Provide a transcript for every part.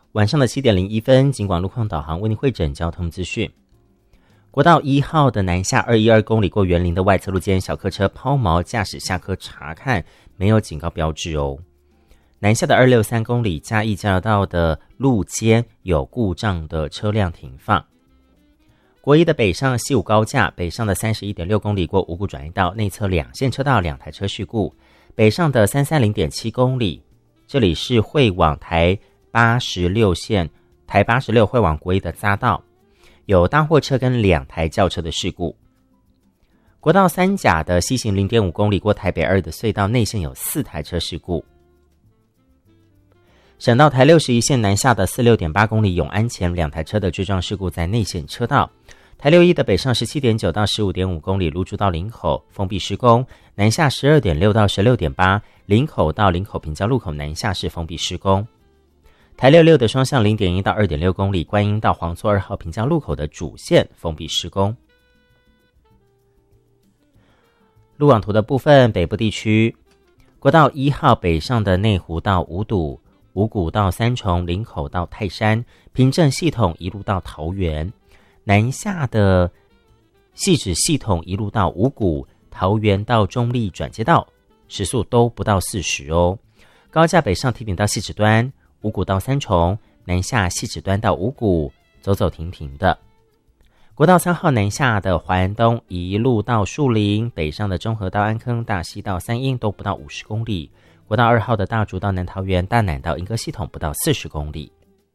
晚上的7点01分，警广路况导航为您汇整交通资讯。国道1号的南下212公里过园林的外侧路间，小客车抛锚驾驶下科查看，没有警告标志哦。南下的263公里嘉义交流道的路间有故障的车辆停放。国一的北上西武高架，北上的31.6公里过五股转运道内侧2线车道2台车事故，北上的330.7公里，这里是会往台86线，台86会往国一的匝道，有大货车跟2台轿车的事故。国道三甲的西行 0.5 公里过台北2的隧道内线有4台车事故。省道台61线南下的46.8公里永安前2台车的追撞事故在内线车道。台61的北上 17.9 到 15.5 公里芦竹到林口封闭施工，南下 12.6 到 16.8 林口到林口平交路口南下是封闭施工。台66的双向 0.1 到 2.6 公里观音到黄厝2号平交路口的主线封闭施工。路网图的部分，北部地区国道1号北上的内湖到五堵，五股到三重，林口到泰山，平镇系统一路到桃园。南下的汐止系统一路到五股，桃园到中立转接道，时速都不到40哦。高架北上提顶到汐止端，五股到三重，南下汐止端到五股，走走停停的。国道3号南下的环东一路到树林，北上的中和到安坑，大溪到三英都不到50公里。国道2号的大竹到南桃园，大南到莺歌系统不到40公里。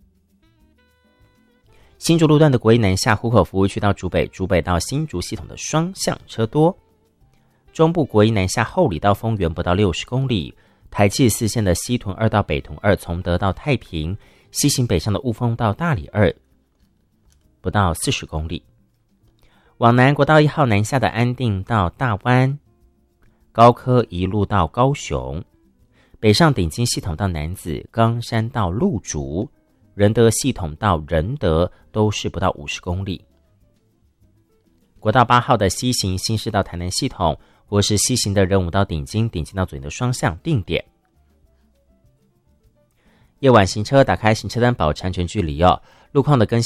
新竹路段的国一南下湖口服务区到竹北，竹北到新竹系统的双向车多。中部国一南下后里到丰原不到60公里。台74线的西屯2到北屯2，从德到太平，西行北上的雾峰到大里2不到40公里。往南国道1号南下的安定到大湾，高科一路到高雄，北上顶金系统到楠梓，冈山到鹿竹，仁德系统到仁德都是不到50公里。国道8号的西行新市到台南系统，或是西行的仁武到顶金，顶金到左营的双向定点。夜晚行车打开行车单保持安全距离哦。路况的更新